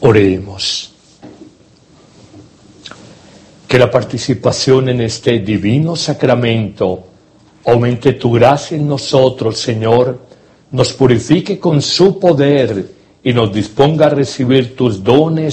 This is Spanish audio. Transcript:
Oremos. Que la participación en este divino sacramento aumente tu gracia en nosotros, Señor, nos purifique con su poder y nos disponga a recibir tus dones